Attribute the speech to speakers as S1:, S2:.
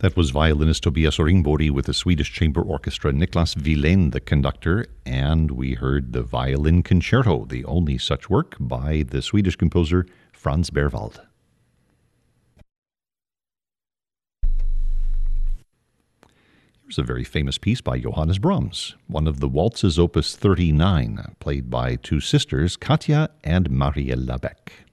S1: That was violinist Tobias Ringbody with the Swedish Chamber Orchestra, Niklas Wilén, the conductor, and we heard the Violin Concerto, the only such work by the Swedish composer Franz Berwald. Here's a very famous piece by Johannes Brahms, one of the waltzes opus 39, played by two sisters, Katja and Mariella Beck.